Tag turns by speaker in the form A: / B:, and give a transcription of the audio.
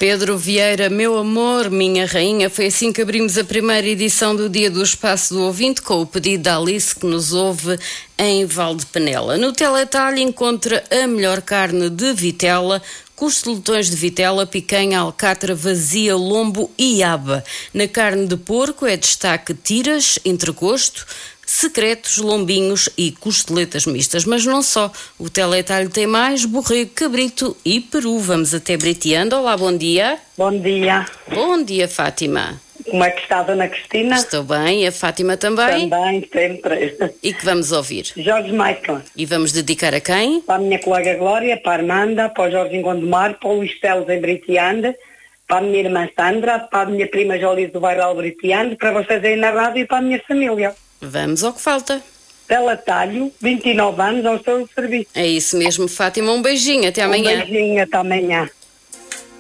A: Pedro Vieira, meu amor, minha rainha, foi assim que abrimos a primeira edição do Dia do Espaço do Ouvinte, com o pedido da Alice, que nos ouve em Valdepenela. No teletalho encontra a melhor carne de vitela, costeletões de vitela, picanha, alcatra, vazia, lombo e aba. Na carne de porco é destaque tiras, entrecosto, secretos, lombinhos e costeletas mistas. Mas não só, o teletalho tem mais borrego, cabrito e peru. Vamos até Briteando. Olá, bom dia.
B: Bom dia.
A: Bom dia, Fátima.
B: Como é que está a Dona Cristina?
A: Estou bem, a Fátima também?
B: Também, sempre.
A: E que vamos ouvir?
B: Jorge Michael.
A: E vamos dedicar a quem?
B: Para a minha colega Glória, para a Armanda, para o Jorge Gondomar, para o Luís Teles em Briteando, para a minha irmã Sandra, para a minha prima Jolie do Bairro Briteando, para vocês aí na rádio e para a minha família.
A: Vamos ao que falta.
B: Teletalho, 29 anos ao seu serviço.
A: É isso mesmo, Fátima. Um beijinho, até amanhã.
B: Um beijinho, até amanhã.